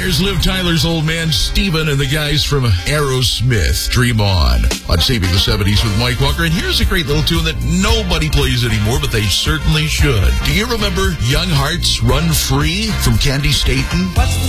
Here's Liv Tyler's old man, Steven, and the guys from Aerosmith. Dream On Saving the 70s with Mike Walker. And here's a great little tune that nobody plays anymore, but they certainly should. Do you remember Young Hearts Run Free from Candy Staten?